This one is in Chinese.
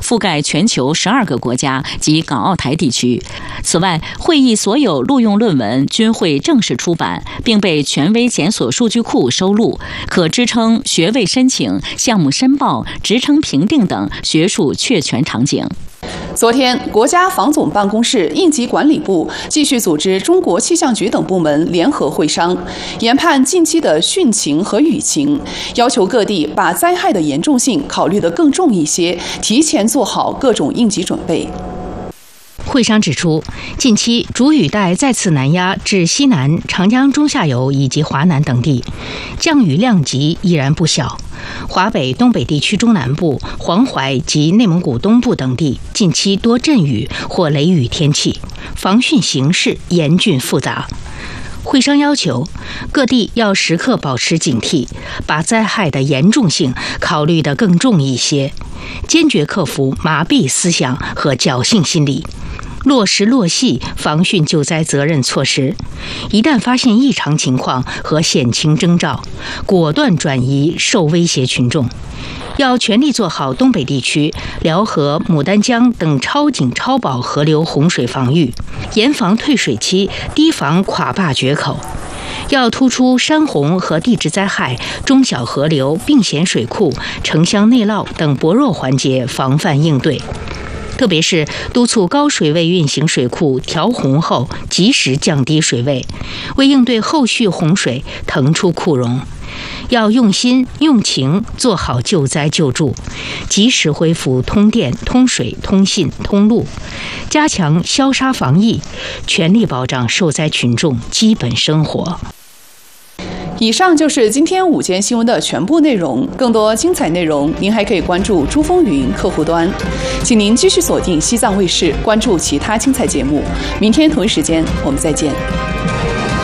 覆盖全球12个国家及港澳台地区。此外，会议所有录用论文均会正式出版，并被权威检索数据库收录，可支撑学位申请、项目申报、职称评定等学术确权场景。 昨天，国家防总办公室、应急管理部继续组织中国气象局等部门联合会商，研判近期的汛情和雨情，要求各地把灾害的严重性考虑得更重一些，提前做好各种应急准备。 会商指出，近期主雨带再次南压至西南、长江中下游以及华南等地，降雨量级依然不小。华北、东北地区中南部、黄淮及内蒙古东部等地近期多阵雨或雷雨天气，防汛形势严峻复杂。会商要求各地要时刻保持警惕，把灾害的严重性考虑得更重一些，坚决克服麻痹思想和侥幸心理，落实落细防汛救灾责任措施。一旦发现异常情况和险情征兆，果断转移受威胁群众。要全力做好东北地区辽河、牡丹江等超警超保河流洪水防御，严防退水期，提防垮坝决口。要突出山洪和地质灾害、中小河流、并险水库、城乡内涝等薄弱环节防范应对。特别是督促高水位运行水库调洪后及时降低水位，为应对后续洪水腾出库容。要用心用情做好救灾救助，及时恢复通电、通水、通信、通路，加强消杀防疫，全力保障受灾群众基本生活。 以上就是今天午间新闻的全部内容，更多精彩内容您还可以关注珠风云客户端。请您继续锁定西藏卫视，关注其他精彩节目。明天同一时间我们再见。